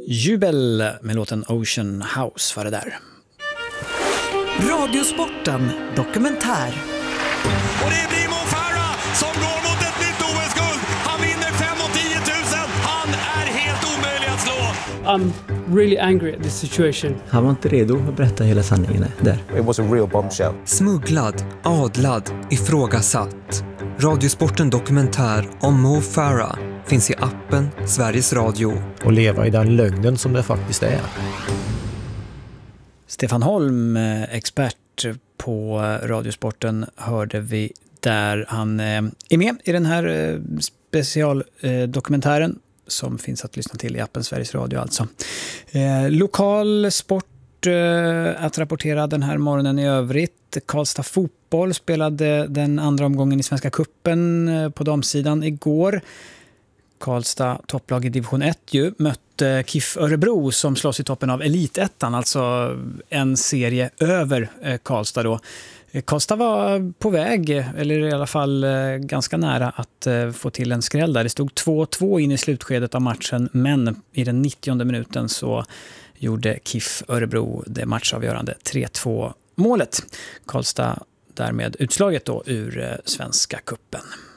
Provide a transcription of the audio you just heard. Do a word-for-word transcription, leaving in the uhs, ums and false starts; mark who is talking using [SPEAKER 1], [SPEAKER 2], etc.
[SPEAKER 1] Jubel med låten Ocean House var det där.
[SPEAKER 2] Radiosporten dokumentär.
[SPEAKER 3] Och det blir Mo Farah som går mot ett nytt O S-guld. Han vinner fem och tio tusen. Han är helt omöjlig att slå.
[SPEAKER 4] I'm really angry at this situation.
[SPEAKER 5] Han var inte redo att berätta hela sanningen där.
[SPEAKER 6] It was a real bombshell.
[SPEAKER 7] Smugglad, adlad, ifrågasatt. Radiosporten dokumentär om Mo Farah finns i appen Sveriges Radio.
[SPEAKER 8] Och leva i den lögnen som det faktiskt är.
[SPEAKER 1] Stefan Holm, expert på Radiosporten, hörde vi där. Han är med i den här specialdokumentären som finns att lyssna till i appen Sveriges Radio alltså. Lokal sport att rapportera den här morgonen i övrigt. Karlstad fotboll spelade den andra omgången i Svenska cupen på damsidan igår. Karlstad, topplag i division ett, ju, mötte K I F Örebro som slåss i toppen av Elitettan, alltså en serie över Karlstad då. Karlstad var på väg, eller i alla fall ganska nära att få till en skräll där. Det stod två två in i slutskedet av matchen, men i den nittionde minuten så gjorde K I F Örebro det matchavgörande tre två målet. Karlstad därmed utslaget då ur Svenska cupen.